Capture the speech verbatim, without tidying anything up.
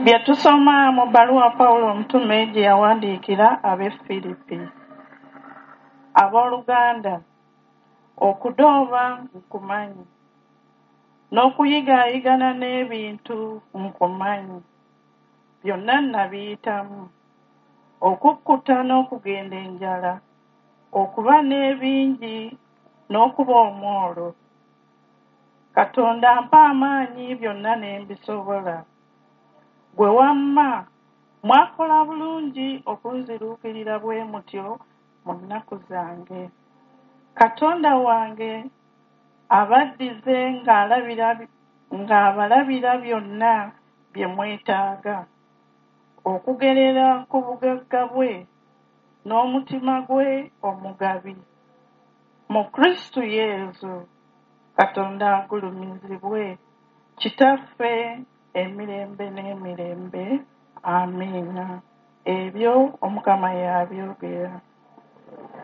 bye tusoma mu bbaluwa Pawulo omutume gye yawandiikira ab'e Filipi. Abooluganda, okudooba nkumanyi, n'okuyigaayigana n'ebintu nkumanyi, byonna nabiyitamu, okukkuta n'okugenda enjala, okuba n'ebingi n'okuba omwolo. Katonda ampa amaanyi byonna ne mbisobola. Gwe wamma mwakola bulungi okunziruukirira bwe mutyo mu nnaku zange. Katonda wange abaddize ng'alabira ng'abalabira byonna bye mwetaaga, okugerera ku bugagga bwe n'omutima gwe omugabi. Mu Kristo Yesu, Katonda agulumizibwe, Kitaffe emirembe n'emirembe. Amiina. Ebyo Omukama y'abyogera.